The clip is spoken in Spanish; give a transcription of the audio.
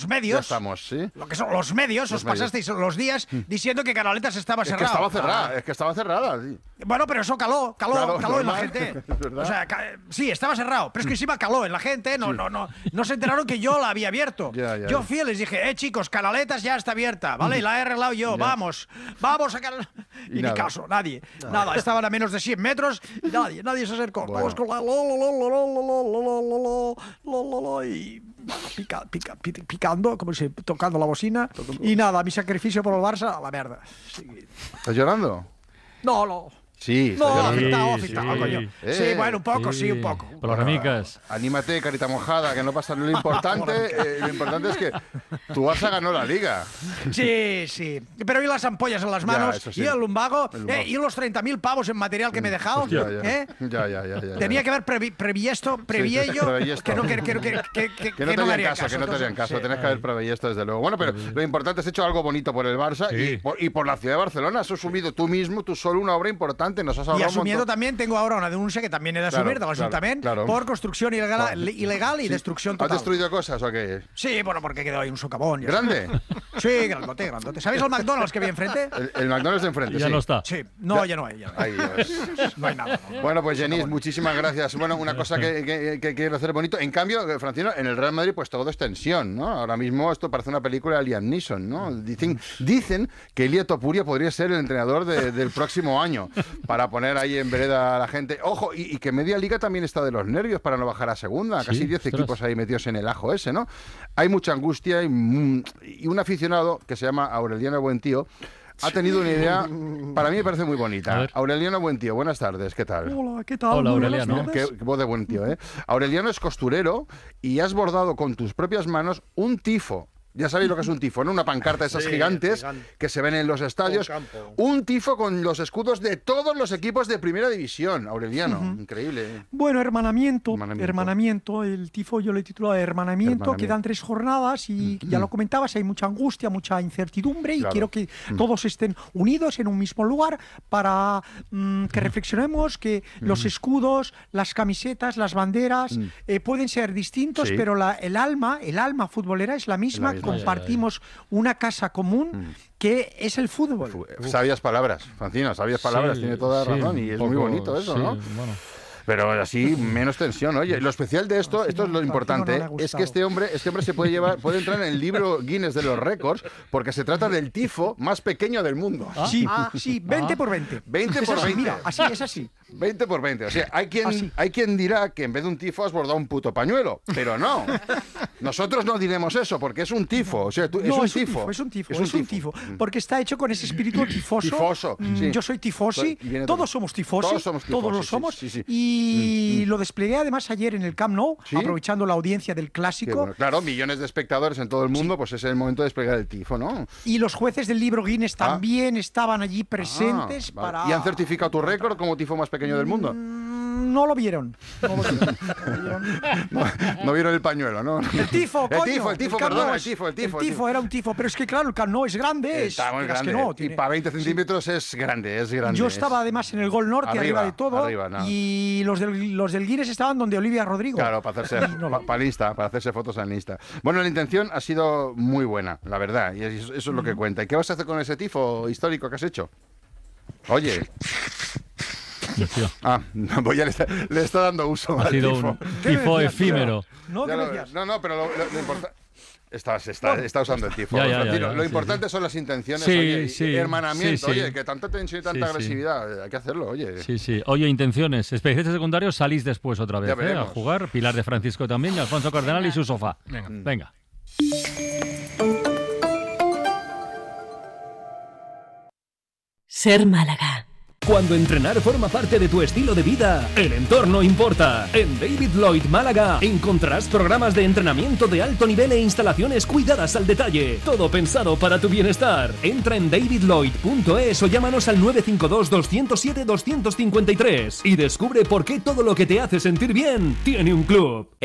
los medios. Ya estamos, ¿sí? Lo que son los medios, os pasasteis los días diciendo que Canaletas estaba cerrado. Es que estaba cerrada, sí. Bueno, pero eso caló en la gente. ¿verdad? O sea, sí, estaba cerrado, pero es que encima caló en la gente, no se enteraron que yo la había abierto. Yo fui y les dije, chicos, Canaletas ya está abierta, ¿vale? Y la he arreglado yo, vamos a Canaletas. Y ni caso, nadie, nada, estaban a menos de 100 metros, nadie se acercó. Vamos con la y picando, como si tocando la bocina, y nada, mi sacrificio por el Barça, a la mierda. Sí. ¿Estás llorando? No. Sí, no, afectado, sí. coño. Sí, bueno, un poco, sí, un poco. Por las ramicas. Anímate, carita mojada, que no pasa lo importante. Lo importante es que tu Barça ganó la Liga. Sí. Pero y las ampollas en las manos, sí. y el lumbago, y los 30.000 pavos en material que me he dejado. Ya. Tenía que haber previsto que no te harían caso, tenés que haber previsto, desde luego. Bueno, pero lo importante es hecho algo bonito por el Barça y por la ciudad de Barcelona. Has asumido tú mismo, tú solo, una obra importante. Y asumiendo también, tengo ahora una denuncia que también he de asumir del Ayuntamiento por construcción ilegal y destrucción total. ¿Has destruido cosas o qué? Sí, bueno, porque quedó ahí un socavón. ¿Grande? Sí, grandote. ¿Sabéis el McDonald's que vi enfrente? El McDonald's de enfrente, ya no está. Sí, ya no hay. Ay, Dios. No hay nada. Bueno, pues Genís, muchísimas gracias. Bueno, una cosa que quiero hacer bonito. En cambio, Francino, en el Real Madrid pues todo es tensión, ¿no? Ahora mismo esto parece una película de Liam Neeson, ¿no? Dicen que Elia Topuria podría ser el entrenador del próximo año para poner ahí en vereda a la gente. Ojo, y que media liga también está de los nervios para no bajar a segunda. Casi 10 equipos ahí metidos en el ajo ese, ¿no? Hay mucha angustia y un aficionado que se llama Aureliano Buentío ha tenido una idea, para mí me parece muy bonita. Aureliano Buentío, buenas tardes, ¿qué tal? Hola, ¿qué tal? Hola, Aureliano. Qué voz de buen tío, ¿eh? Aureliano es costurero y has bordado con tus propias manos un tifo. Ya sabéis lo que es un tifo, ¿no? Una pancarta de esas gigantes que se ven en los estadios. Un tifo con los escudos de todos los equipos de Primera División, Aureliano. Increíble. Bueno, hermanamiento. El tifo yo le he titulado Hermanamiento. Quedan 3 jornadas y ya lo comentabas, hay mucha angustia, mucha incertidumbre y quiero que todos estén unidos en un mismo lugar para que reflexionemos que los escudos, las camisetas, las banderas pueden ser distintos, pero el alma futbolera es la misma. Compartimos una casa común que es el fútbol. Sabias palabras, Francino, tiene toda razón y es muy bonito eso, ¿no? Bueno. Pero así menos tensión. Oye, lo especial de esto es lo importante, es que este hombre se puede entrar en el libro Guinness de los récords porque se trata del tifo más pequeño del mundo. Sí, 20 por 20. 20 por 20. Mira, es así. 20 por 20. O sea, hay quien dirá que en vez de un tifo has bordado un puto pañuelo, pero no. Nosotros no diremos eso porque es un tifo. O sea, es un tifo. Porque está hecho con ese espíritu tifoso. Yo soy tifosi. Todos somos tifosi. Todos lo somos. Y lo desplegué además ayer en el Camp Nou, aprovechando la audiencia del Clásico. Bueno, claro, millones de espectadores en todo el mundo, pues es el momento de desplegar el tifo, ¿no? Y los jueces del libro Guinness también estaban allí presentes para... ¿Y han certificado tu récord como tifo más pequeño del mundo? No lo vieron. No vieron el pañuelo, ¿no? El tifo, coño. El tifo era un tifo, pero es que claro, el Camp Nou es grande. Está muy grande. Y para 20 centímetros es grande. Yo estaba además en el Gol Norte, arriba de todo. Y los del Guinness estaban donde Olivia Rodrigo. Claro, para hacerse fotos en Insta. Bueno, la intención ha sido muy buena, la verdad, y eso es lo que cuenta. ¿Y qué vas a hacer con ese tifo histórico que has hecho? Oye. Pues ya le está dando uso al tifo. Un tifo efímero. No, pero lo importante... Está usando el tifo. Lo importante son las intenciones, hermanamiento. Oye, que tanta tensión y tanta agresividad, hay que hacerlo, oye. Sí. Oye, intenciones. Especialistas secundarios, salís después otra vez a jugar. Pilar de Francisco también, y Alfonso Cardenal y su sofá. Venga. Ser Málaga. Cuando entrenar forma parte de tu estilo de vida, el entorno importa. En David Lloyd Málaga encontrarás programas de entrenamiento de alto nivel e instalaciones cuidadas al detalle. Todo pensado para tu bienestar. Entra en davidlloyd.es o llámanos al 952 207 253 y descubre por qué todo lo que te hace sentir bien tiene un club.